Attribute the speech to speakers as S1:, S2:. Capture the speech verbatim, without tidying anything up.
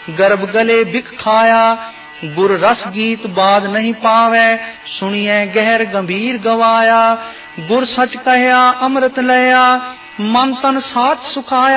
S1: गर्भ गले बिख खाया। गुर रस गीत बाद नहीं पावे, सुनिए गहर गंभीर गवाया। गुर सच कहया अमृत लया, मन तन साथ सुखाया।